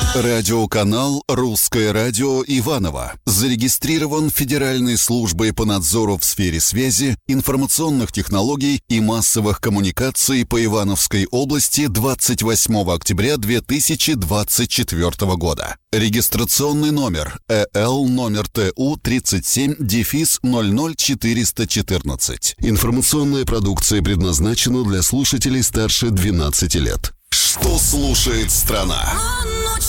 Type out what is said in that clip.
Радиоканал «Русское радио» Иваново зарегистрирован Федеральной службой по надзору в сфере связи, информационных технологий и массовых коммуникаций по Ивановской области 28 октября 2024 года. Регистрационный номер ЭЛ номер ТУ 37-00414. Информационная продукция предназначена для слушателей старше 12 лет. Что слушает страна?